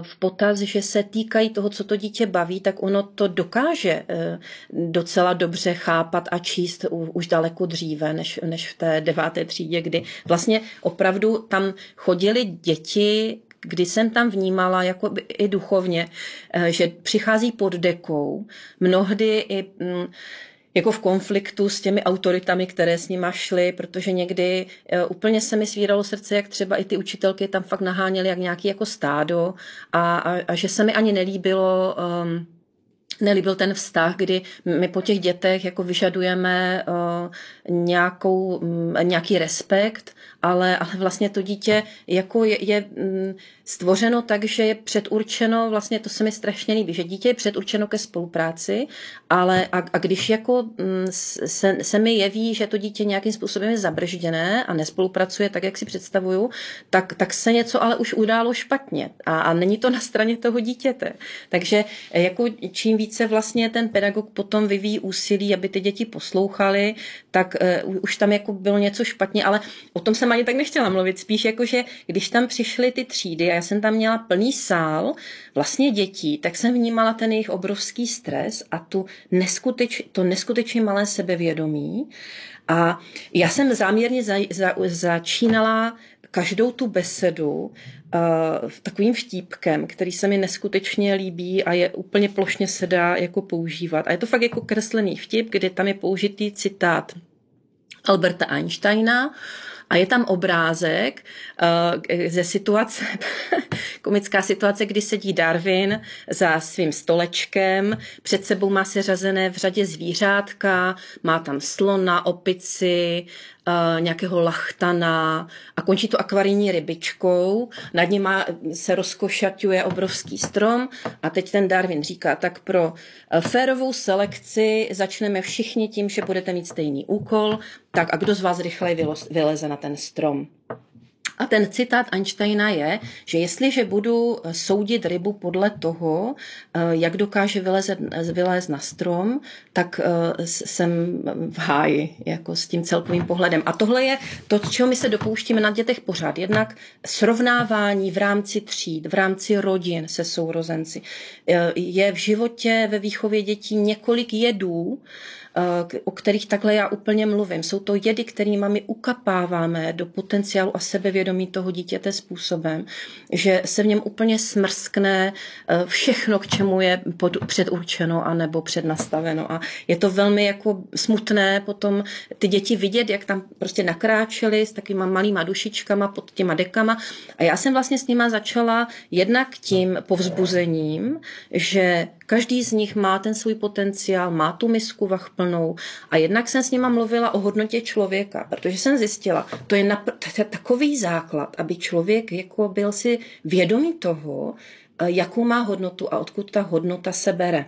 v potaz, že se týkají toho, co to dítě baví, tak ono to dokáže docela dobře chápat a číst už daleko dříve, než v té 9. třídě, kdy vlastně opravdu tam chodili děti, kdy jsem tam vnímala jako i duchovně, že přichází pod dekou, mnohdy i jako v konfliktu s těmi autoritami, které s nima šly, protože někdy úplně se mi svíralo srdce, jak třeba i ty učitelky tam fakt naháněly jak nějaký jako stádo a že se mi ani nelíbil ten vztah, kdy my po těch dětech jako vyžadujeme nějaký respekt, ale vlastně to dítě jako je stvořeno tak, že je předurčeno, vlastně to se mi strašně líbí, že dítě je předurčeno ke spolupráci, ale a když jako se mi jeví, že to dítě nějakým způsobem je zabržděné a nespolupracuje tak, jak si představuju, tak se něco ale už událo špatně a není to na straně toho dítěte. Takže jako čím více vlastně ten pedagog potom vyvíjí úsilí, aby ty děti poslouchaly, tak už tam jako bylo něco špatně, ale o tom jsem ani tak nechtěla mluvit, spíš jako, že když tam přišly ty třídy a já jsem tam měla plný sál vlastně dětí, tak jsem vnímala ten jejich obrovský stres a to neskutečně malé sebevědomí. A já jsem záměrně začínala každou tu besedu takovým vtípkem, který se mi neskutečně líbí a je úplně plošně se dá jako používat. A je to fakt jako kreslený vtip, kdy tam je použitý citát Alberta Einsteina a je tam obrázek ze situace, komická situace, kdy sedí Darwin za svým stolečkem, před sebou má seřazené v řadě zvířátka, má tam slona, opici, nějakého lachtana a končí to akvarijní rybičkou, nad ním se rozkošaťuje obrovský strom a teď ten Darwin říká, tak pro férovou selekci začneme všichni tím, že budete mít stejný úkol, tak a kdo z vás rychleji vyleze na ten strom. A ten citát Einsteina je, že jestliže budu soudit rybu podle toho, jak dokáže vylézt na strom, tak jsem v háji jako s tím celkovým pohledem. A tohle je to, čeho my se dopouštíme na dětech pořád. Jednak srovnávání v rámci tříd, v rámci rodin se sourozenci. Je v životě ve výchově dětí několik jedů, o kterých takhle já úplně mluvím. Jsou to jedy, kterými my ukapáváme do potenciálu a sebevědomí toho dítěte způsobem, že se v něm úplně smrskne všechno, k čemu je předurčeno anebo přednastaveno. A je to velmi jako smutné potom ty děti vidět, jak tam prostě nakráčely s takovýma malýma dušičkama pod těma dekama. A já jsem vlastně s nima začala jednak tím povzbuzením, že každý z nich má ten svůj potenciál, má tu misku vah plnou a jednak jsem s nima mluvila o hodnotě člověka, protože jsem zjistila, to je takový základ, aby člověk jako byl si vědomý toho, jakou má hodnotu a odkud ta hodnota se bere.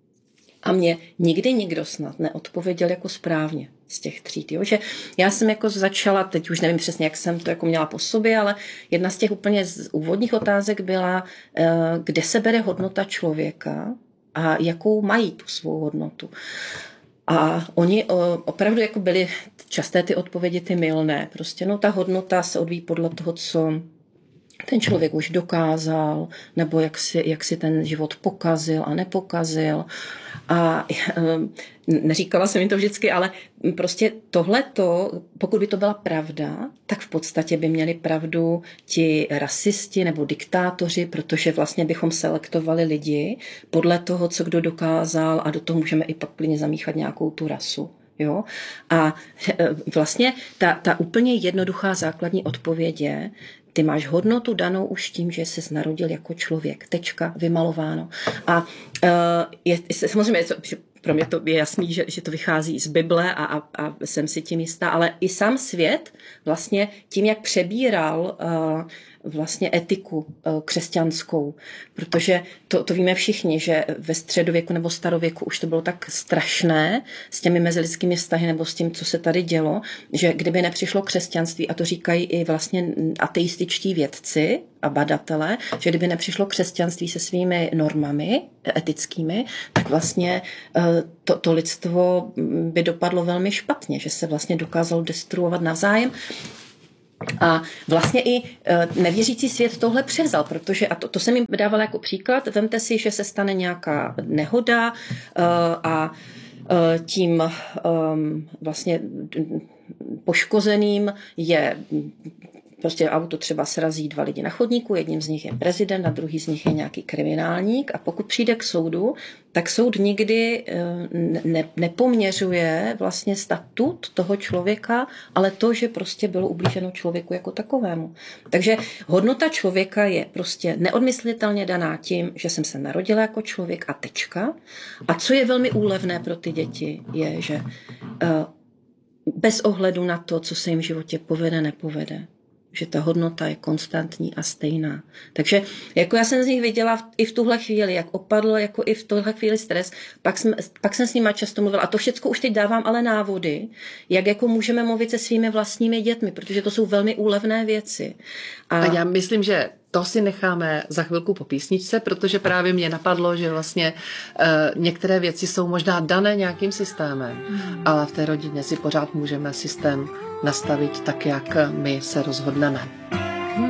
A mě nikdy nikdo snad neodpověděl jako správně z těch tříd. Jo? Že já jsem jako začala, teď už nevím přesně, jak jsem to jako měla po sobě, ale jedna z těch úplně úvodních otázek byla, kde se bere hodnota člověka a jakou mají tu svou hodnotu. A oni opravdu jako byly časté ty odpovědi ty mylné. Prostě no ta hodnota se odvíjí podle toho, co ten člověk už dokázal, nebo jak si ten život pokazil a nepokazil. A neříkala jsem mi to vždycky, ale prostě tohleto, pokud by to byla pravda, tak v podstatě by měli pravdu ti rasisti nebo diktátoři, protože vlastně bychom selektovali lidi podle toho, co kdo dokázal a do toho můžeme i pak plně zamíchat nějakou tu rasu. Jo? A vlastně ta úplně jednoduchá základní odpověď je, ty máš hodnotu danou už tím, že jsi narodil jako člověk. Tečka, vymalováno. A samozřejmě, pro mě to je jasný, že to vychází z Bible a jsem si tím jistá, ale i sám svět vlastně tím, jak přebíral vlastně etiku křesťanskou, protože to víme všichni, že ve středověku nebo starověku už to bylo tak strašné s těmi mezilidskými vztahy nebo s tím, co se tady dělo, že kdyby nepřišlo křesťanství, a to říkají i vlastně ateističtí vědci a badatelé, že kdyby nepřišlo křesťanství se svými normami etickými, tak vlastně to lidstvo by dopadlo velmi špatně, že se vlastně dokázalo destruovat navzájem. A vlastně i nevěřící svět tohle převzal, protože, a to jsem jim dávala jako příklad, vemte si, že se stane nějaká nehoda a tím vlastně poškozeným je prostě auto třeba srazí 2 lidi na chodníku, jedním z nich je prezident a druhý z nich je nějaký kriminálník a pokud přijde k soudu, tak soud nikdy nepoměřuje vlastně statut toho člověka, ale to, že prostě bylo ublíženo člověku jako takovému. Takže hodnota člověka je prostě neodmyslitelně daná tím, že jsem se narodila jako člověk a tečka. A co je velmi úlevné pro ty děti, je, že bez ohledu na to, co se jim v životě povede, nepovede, že ta hodnota je konstantní a stejná. Takže jako já jsem z nich viděla i v tuhle chvíli, jak opadl, jako i v tuhle chvíli stres, pak jsem s nima často mluvila. A to všechno už teď dávám ale návody, jak jako můžeme mluvit se svými vlastními dětmi, protože to jsou velmi úlevné věci. A já myslím, že to si necháme za chvilku po písničce, protože právě mě napadlo, že vlastně některé věci jsou možná dané nějakým systémem, ale v té rodině si pořád můžeme systém nastavit tak, jak my se rozhodneme.